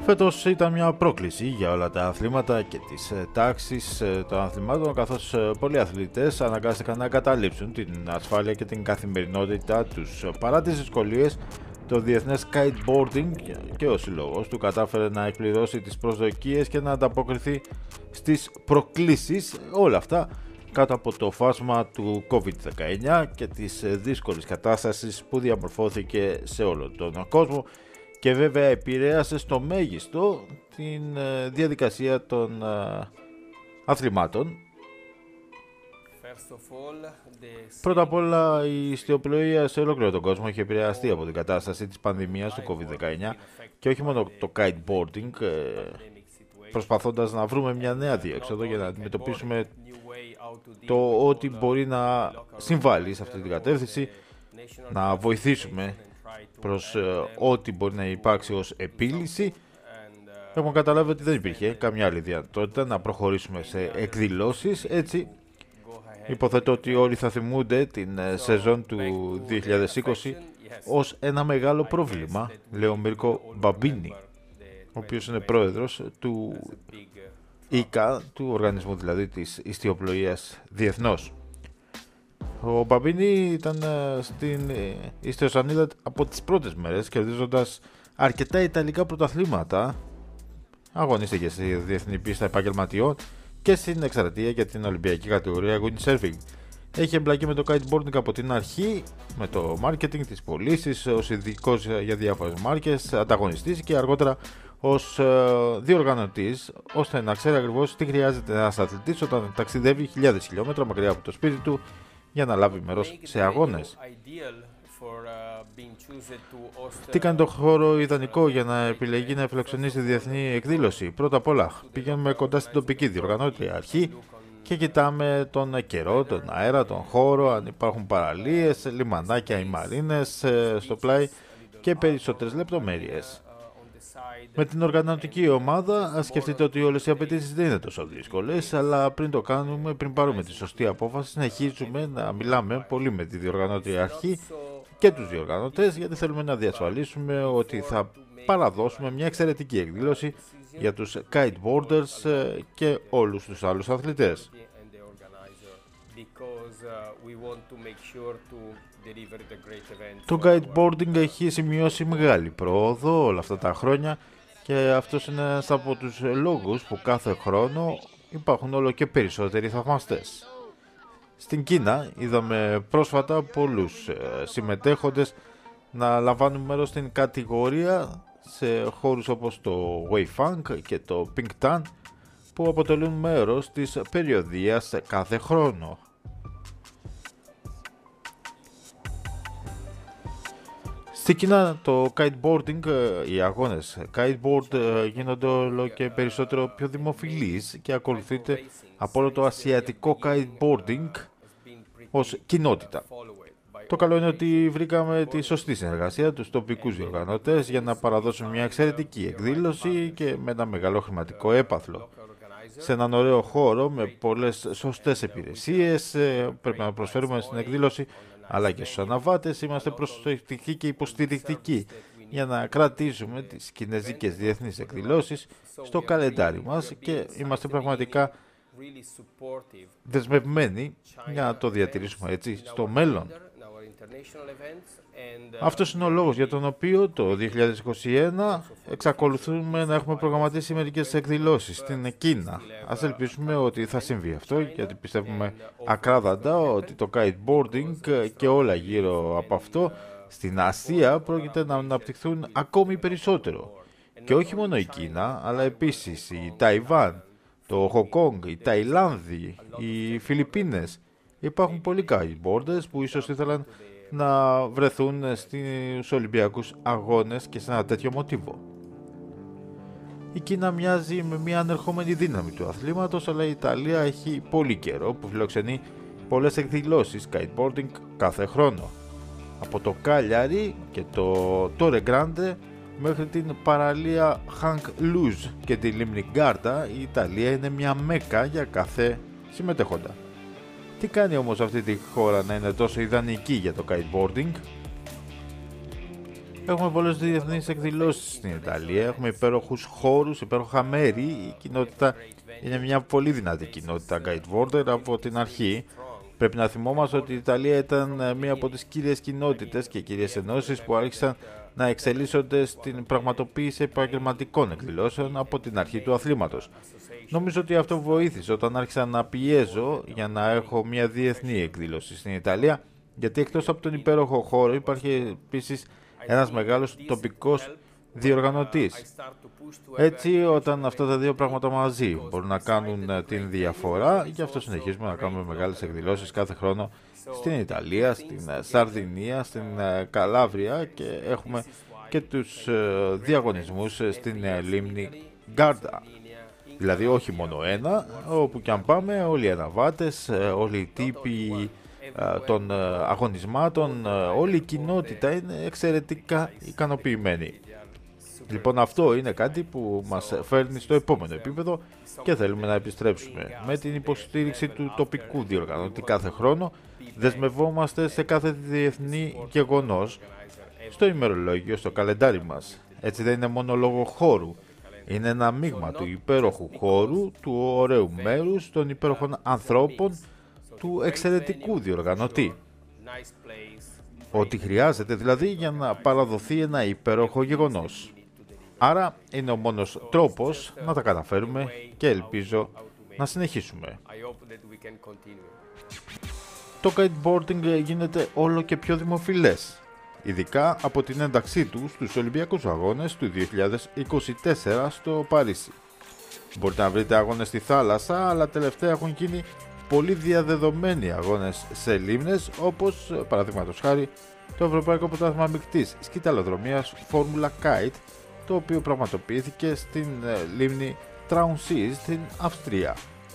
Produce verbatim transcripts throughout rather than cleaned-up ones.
Φέτος ήταν μια πρόκληση για όλα τα αθλήματα και τις τάξεις των αθλημάτων, καθώς πολλοί αθλητές αναγκάστηκαν να καταλήψουν την ασφάλεια και την καθημερινότητά τους. Παρά τις δυσκολίες, το διεθνές kiteboarding και ο σύλλογος του κατάφερε να εκπληρώσει τις προσδοκίες και να ανταποκριθεί στις προκλήσεις, όλα αυτά κάτω από το φάσμα του κόβιντ δεκαεννιά και της δύσκολης κατάστασης που διαμορφώθηκε σε όλο τον κόσμο και βέβαια επηρέασε στο μέγιστο την διαδικασία των αθλημάτων. Πρώτα απ' όλα, η ιστιοπλοεία σε ολόκληρο τον κόσμο έχει επηρεαστεί από την κατάσταση της πανδημίας του κόβιντ δεκαεννιά και όχι μόνο το kiteboarding, προσπαθώντας να βρούμε μια νέα διέξοδο για να αντιμετωπίσουμε το ότι μπορεί να συμβάλλει σε αυτή την κατεύθυνση, να βοηθήσουμε προς ό,τι μπορεί να υπάρξει ως επίλυση. Έχουμε καταλάβει ότι δεν υπήρχε καμιά άλλη δυνατότητα να προχωρήσουμε σε εκδηλώσεις. Έτσι, υποθέτω ότι όλοι θα θυμούνται την σεζόν του δύο χιλιάδες είκοσι ως ένα μεγάλο πρόβλημα, λέει ο Μίρκο Μπαμπίνι, ο οποίος είναι πρόεδρος του ΙΚΑ, του οργανισμού δηλαδή της ιστιοπλοείας διεθνώς. Ο Μπαμπίνι ήταν στην ιστιοσανίδα από τις πρώτες μέρες, κερδίζοντας αρκετά ιταλικά πρωταθλήματα. Αγωνίστηκε στη διεθνή πίστα επαγγελματιών και στην εκστρατεία για την Ολυμπιακή κατηγορία windsurfing. Έχει εμπλακεί με το kiteboarding από την αρχή, με το marketing, τις πωλήσεις, ως ειδικός για διάφορες μάρκες, ανταγωνιστής και αργότερα ως διοργανωτής, ώστε να ξέρει ακριβώς τι χρειάζεται ένας αθλητής όταν ταξιδεύει χιλιάδες χιλιόμετρα μακριά από το σπίτι του για να λάβει μέρος σε αγώνες. Τι κάνει το χώρο ιδανικό για να επιλεγεί να φιλοξενήσει διεθνή εκδήλωση? Πρώτα απ' όλα, πηγαίνουμε κοντά στην τοπική διοργανώτρια αρχή και κοιτάμε τον καιρό, τον αέρα, τον χώρο, αν υπάρχουν παραλίες, λιμανάκια ή μαρίνες στο πλάι και περισσότερες λεπτομέρειες. Με την οργανωτική ομάδα, ας σκεφτείτε ότι όλες οι απαιτήσεις δεν είναι τόσο δύσκολες, αλλά πριν το κάνουμε, πριν πάρουμε τη σωστή απόφαση, συνεχίζουμε να μιλάμε πολύ με τη διοργανώτρια αρχή και τους διοργανωτές, γιατί θέλουμε να διασφαλίσουμε ότι θα παραδώσουμε μια εξαιρετική εκδήλωση για τους kiteboarders και όλους τους άλλους αθλητές. Το kiteboarding έχει σημειώσει μεγάλη πρόοδο όλα αυτά τα χρόνια και αυτός είναι ένας από τους λόγους που κάθε χρόνο υπάρχουν όλο και περισσότεροι θαυμαστές. Στην Κίνα είδαμε πρόσφατα πολλούς συμμετέχοντες να λαμβάνουν μέρος στην κατηγορία σε χώρους όπως το Weifang και το Pingtan, που αποτελούν μέρος της περιοδίας κάθε χρόνο. Στην Κίνα το kiteboarding, οι αγώνες kiteboard γίνονται όλο και περισσότερο πιο δημοφιλείς και ακολουθείται από όλο το ασιατικό kiteboarding ως κοινότητα. Το καλό είναι ότι βρήκαμε τη σωστή συνεργασία τους τοπικούς διοργανωτές για να παραδώσουμε μια εξαιρετική εκδήλωση και με ένα μεγάλο χρηματικό έπαθλο. Σε έναν ωραίο χώρο με πολλές σωστές υπηρεσίες πρέπει να προσφέρουμε στην εκδήλωση, αλλά και στους αναβάτες είμαστε προσεκτικοί και υποστηρικτικοί για να κρατήσουμε τις κινέζικες διεθνείς εκδηλώσεις στο καλεντάρι μας και είμαστε πραγματικά δεσμευμένοι για να το διατηρήσουμε έτσι στο μέλλον. Αυτός είναι ο λόγος για τον οποίο το δύο χιλιάδες είκοσι ένα εξακολουθούμε να έχουμε προγραμματίσει μερικές εκδηλώσεις στην Κίνα. Ας ελπίσουμε ότι θα συμβεί αυτό, γιατί πιστεύουμε ακράδαντα ότι το kiteboarding και όλα γύρω από αυτό στην Ασία πρόκειται να αναπτυχθούν ακόμη περισσότερο. Και όχι μόνο η Κίνα, αλλά επίσης η Ταϊβάν, το Χονγκ, η Ταϊλάνδη, οι Φιλιππίνες. Υπάρχουν πολλοί kiteboarders που ίσως ήθελαν να βρεθούν στους Ολυμπιακούς Αγώνες και σε ένα τέτοιο μοτίβο. Η Κίνα μοιάζει με μια ανερχόμενη δύναμη του αθλήματος, αλλά η Ιταλία έχει πολύ καιρό που φιλοξενεί πολλές εκδηλώσεις kiteboarding κάθε χρόνο. Από το Κάλιαρι και το Τόρε Γκράντε μέχρι την παραλία Χανκ Λούζ και τη λίμνη Γκάρτα, η Ιταλία είναι μια μέκα για κάθε συμμετέχοντα. Τι κάνει όμως αυτή τη χώρα να είναι τόσο ιδανική για το kiteboarding? Έχουμε πολλές διεθνείς εκδηλώσεις στην Ιταλία, έχουμε υπέροχους χώρους, υπέροχα μέρη. Η κοινότητα είναι μια πολύ δυνατή κοινότητα kiteboarder από την αρχή. Πρέπει να θυμόμαστε ότι η Ιταλία ήταν μία από τις κύριες κοινότητες και κύριες ενώσεις που άρχισαν να εξελίσσονται στην πραγματοποίηση επαγγελματικών εκδηλώσεων από την αρχή του αθλήματος. Νομίζω ότι αυτό βοήθησε όταν άρχισα να πιέζω για να έχω μια διεθνή εκδήλωση στην Ιταλία, γιατί εκτός από τον υπέροχο χώρο υπάρχει επίσης ένας μεγάλος τοπικός διοργανωτής. Έτσι, όταν αυτά τα δύο πράγματα μαζί μπορούν να κάνουν την διαφορά, γι' αυτό συνεχίζουμε να κάνουμε μεγάλες εκδηλώσεις κάθε χρόνο στην Ιταλία, στην Σαρδινία, στην Καλάβρια και έχουμε και τους διαγωνισμούς στην λίμνη Γκάρντα. Δηλαδή όχι μόνο ένα, όπου και αν πάμε όλοι οι αναβάτες, όλοι οι τύποι των αγωνισμάτων, όλη η κοινότητα είναι εξαιρετικά ικανοποιημένη. Λοιπόν, αυτό είναι κάτι που μας φέρνει στο επόμενο επίπεδο και θέλουμε να επιστρέψουμε. Με την υποστήριξη του τοπικού διοργανωτή κάθε χρόνο δεσμευόμαστε σε κάθε διεθνή γεγονός στο ημερολόγιο, στο καλεντάρι μας. Έτσι δεν είναι μόνο λόγω χώρου. Είναι ένα μείγμα του υπέροχου χώρου, του ωραίου μέρους, των υπέροχων ανθρώπων, του εξαιρετικού διοργανωτή. Ό,τι χρειάζεται δηλαδή για να παραδοθεί ένα υπέροχο γεγονός. Άρα είναι ο μόνος τρόπος να τα καταφέρουμε και ελπίζω να συνεχίσουμε. Το kiteboarding γίνεται όλο και πιο δημοφιλές, ειδικά από την ένταξή του στους Ολυμπιακούς Αγώνες του δύο χιλιάδες είκοσι τέσσερα στο Παρίσι. Μπορείτε να βρείτε αγώνες στη θάλασσα, αλλά τελευταία έχουν γίνει πολύ διαδεδομένοι αγώνες σε λίμνες, όπως παραδείγματος χάρη το Ευρωπαϊκό Πρωτάθλημα Μεικτής Σκυταλοδρομίας Formula Kite, το οποίο πραγματοποιήθηκε στην λίμνη Traunsee στην Αυστρία.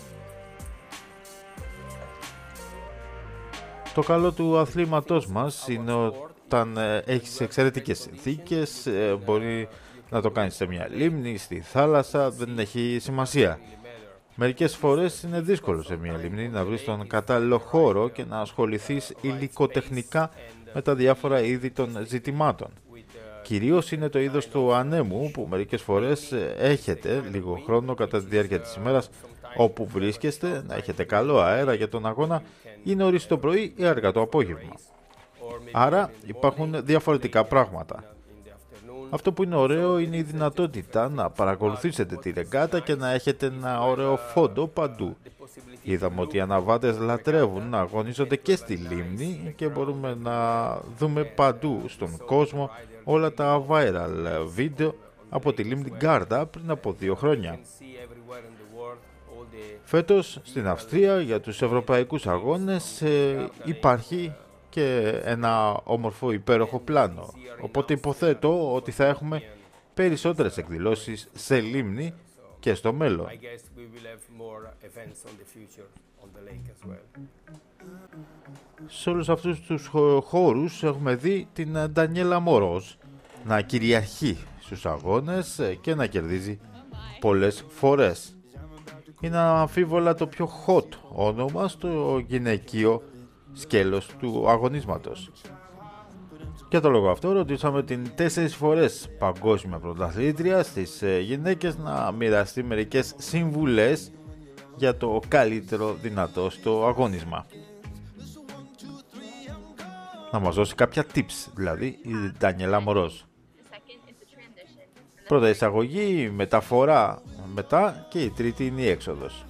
Το καλό του αθλήματός μας είναι όταν έχεις εξαιρετικές συνθήκες, μπορεί να το κάνεις σε μια λίμνη, στη θάλασσα, δεν έχει σημασία. Μερικές φορές είναι δύσκολο σε μια λίμνη να βρεις τον κατάλληλο χώρο και να ασχοληθείς υλικοτεχνικά με τα διάφορα είδη των ζητημάτων. Κυρίως είναι το είδος του ανέμου που μερικές φορές έχετε λίγο χρόνο κατά τη διάρκεια της ημέρας όπου βρίσκεστε, να έχετε καλό αέρα για τον αγώνα ή νωρίς το πρωί ή αργά το απόγευμα. Άρα υπάρχουν διαφορετικά πράγματα. Αυτό που είναι ωραίο είναι η δυνατότητα να παρακολουθήσετε τη ρεγκάτα και να έχετε ένα ωραίο φόντο παντού. Είδαμε ότι οι αναβάτες λατρεύουν να αγωνίζονται και στη λίμνη και μπορούμε να δούμε παντού στον κόσμο όλα τα viral βίντεο από τη λίμνη Γκάρντα πριν από δύο χρόνια. Φέτος στην Αυστρία για τους ευρωπαϊκούς αγώνες ε, υπάρχει και ένα όμορφο υπέροχο πλάνο. Οπότε υποθέτω ότι θα έχουμε περισσότερες εκδηλώσεις σε λίμνη και στο μέλλον. Σε όλους αυτούς τους χώρους έχουμε δει την Ντανιέλα Μορός να κυριαρχεί στους αγώνες και να κερδίζει πολλές φορές. Είναι αμφίβολα το πιο hot όνομα στο γυναικείο σκέλος του αγωνίσματος. Και το λόγο αυτό ρωτήσαμε την τέσσερις φορές παγκόσμια πρωταθλήτρια στις γυναίκες να μοιραστεί μερικές συμβουλές για το καλύτερο δυνατό στο αγώνισμα. Να μας δώσει κάποια tips, δηλαδή η Ντανιέλα Μορός. Πρώτα εισαγωγή, μεταφορά μετά και η τρίτη είναι η έξοδος.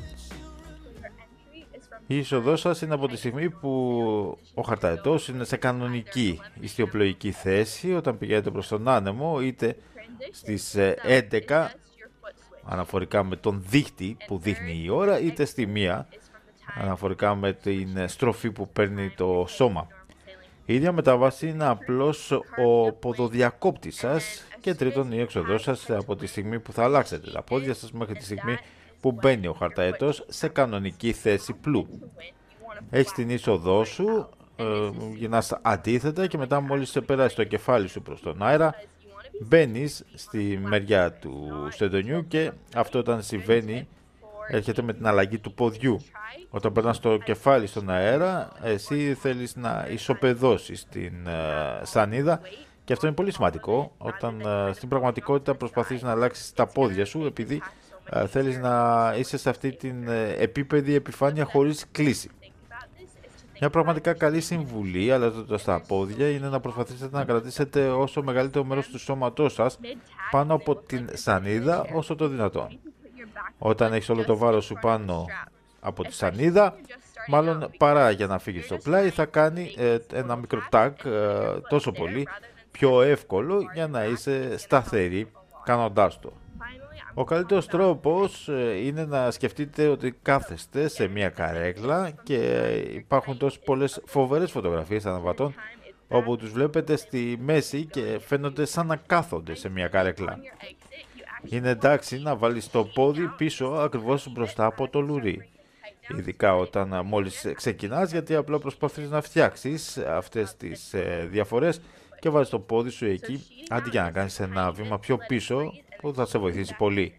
Η είσοδός σας είναι από τη στιγμή που ο χαρταετός είναι σε κανονική ιστιοπλοϊκή θέση όταν πηγαίνετε προς τον άνεμο, είτε στις έντεκα αναφορικά με τον δείκτη που δείχνει η ώρα, είτε στη μία αναφορικά με την στροφή που παίρνει το σώμα. Η ίδια μεταβάση είναι απλώς ο ποδοδιακόπτης σας και τρίτον η έξοδός σας από τη στιγμή που θα αλλάξετε τα πόδια σας μέχρι τη στιγμή που μπαίνει ο χαρταετός σε κανονική θέση πλού. Έχεις την είσοδό σου, ε, γυρνάς αντίθετα και μετά μόλις σε περάσει το κεφάλι σου προς τον αέρα, μπαίνεις στη μεριά του στεντονιού και αυτό όταν συμβαίνει έρχεται με την αλλαγή του ποδιού. Όταν περνάς το κεφάλι στον αέρα, εσύ θέλεις να ισοπεδώσεις την ε, σανίδα Και αυτό είναι πολύ σημαντικό όταν uh, στην πραγματικότητα προσπαθείς να αλλάξεις τα πόδια σου επειδή uh, θέλεις να είσαι σε αυτή την uh, επίπεδη επιφάνεια χωρίς κλίση. Μια πραγματικά καλή συμβουλή, αλλάζοντας τα πόδια, είναι να προσπαθήσετε να κρατήσετε όσο μεγαλύτερο μέρος του σώματός σας πάνω από την σανίδα όσο το δυνατόν. Όταν έχεις όλο το βάρος σου πάνω από τη σανίδα, μάλλον παρά για να φύγει στο πλάι, θα κάνει ε, ένα μικρό τάκ ε, τόσο πολύ πιο εύκολο για να είσαι σταθερή κάνοντάς το. Ο καλύτερος τρόπος ε, είναι να σκεφτείτε ότι κάθεστε σε μια καρέκλα και υπάρχουν τόσες πολλές φοβερές φωτογραφίες αναβατών όπου τους βλέπετε στη μέση και φαίνονται σαν να κάθονται σε μια καρέκλα. Είναι εντάξει να βάλεις το πόδι πίσω ακριβώς μπροστά από το λουρί. Ειδικά όταν μόλις ξεκινάς, γιατί απλά προσπαθείς να φτιάξεις αυτές τις ε, διαφορές και βάζεις το πόδι σου εκεί, αντί για να κάνεις ένα βήμα πιο πίσω που θα σε βοηθήσει πολύ.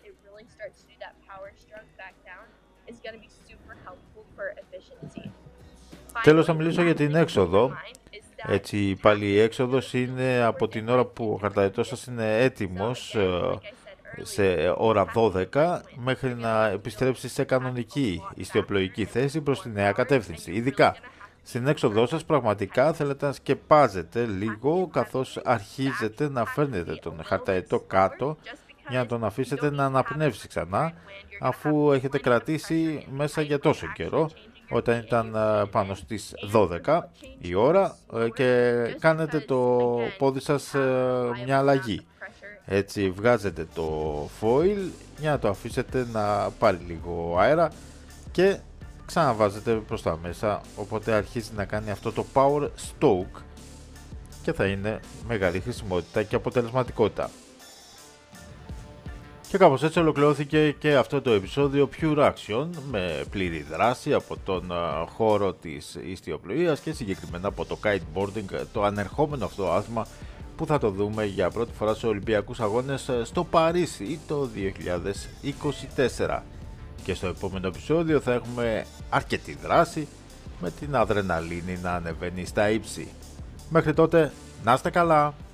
Τέλος, θα μιλήσω για την έξοδο. Έτσι, πάλι η έξοδος είναι από την ώρα που ο χαρταετός σας είναι έτοιμος σε ώρα δώδεκα μέχρι να επιστρέψει σε κανονική ιστιοπλοϊκή θέση προς τη νέα κατεύθυνση. Ειδικά στην έξοδό σας πραγματικά θέλετε να σκεπάζετε λίγο καθώς αρχίζετε να φέρνετε τον χαρταετό κάτω για να τον αφήσετε να αναπνεύσει ξανά αφού έχετε κρατήσει μέσα για τόσο καιρό όταν ήταν πάνω στις δώδεκα η ώρα και κάνετε το πόδι σας μια αλλαγή. Έτσι βγάζετε το foil για να το αφήσετε να πάρει λίγο αέρα και ξαναβάζετε προς τα μέσα, οπότε αρχίζει να κάνει αυτό το power stroke και θα είναι μεγάλη χρησιμότητα και αποτελεσματικότητα. Και κάπως έτσι ολοκληρώθηκε και αυτό το επεισόδιο Pure Action με πλήρη δράση από τον χώρο της ιστιοπλοείας και συγκεκριμένα από το kiteboarding, το ανερχόμενο αυτό άθλημα που θα το δούμε για πρώτη φορά στους Ολυμπιακούς Αγώνες στο Παρίσι το δύο χιλιάδες είκοσι τέσσερα. Και στο επόμενο επεισόδιο θα έχουμε αρκετή δράση με την αδρεναλίνη να ανεβαίνει στα ύψη. Μέχρι τότε, να είστε καλά!